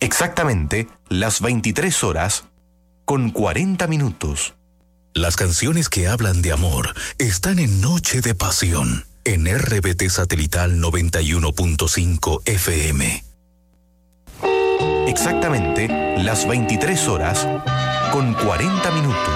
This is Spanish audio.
Exactamente las 23 horas con 40 minutos. Las canciones que hablan de amor están en Noche de Pasión, en RBT Satelital 91.5 FM. Exactamente las 23 horas con 40 minutos.